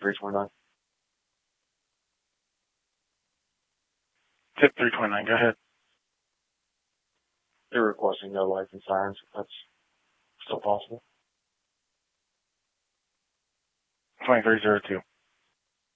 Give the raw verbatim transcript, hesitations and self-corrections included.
three twenty-nine. Tip three twenty-nine, go ahead. They're requesting no lights and sirens, if that's still possible. twenty-three oh two.